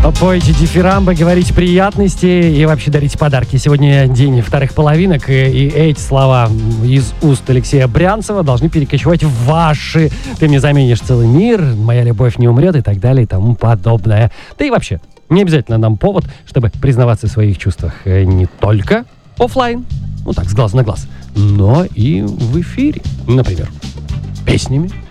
Пойте дифирамбы, говорите приятности и вообще дарите подарки. Сегодня день вторых половинок, и эти слова из уст Алексея Брянцева должны перекочевать в ваши. Ты мне заменишь целый мир, моя любовь не умрет и так далее и тому подобное. Да и вообще, не обязательно нам повод, чтобы признаваться в своих чувствах не только офлайн, ну так, с глазу на глаз, но и в эфире, например, песнями.